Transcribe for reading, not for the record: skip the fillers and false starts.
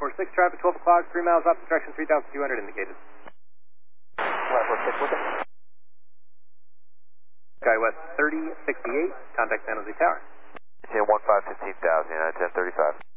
146, traffic 12 o'clock, 3 miles off, direction 3,200 indicated. 146 with it. SkyWest 3068, contact San Jose Tower. It's in 15, 15,000, 1035.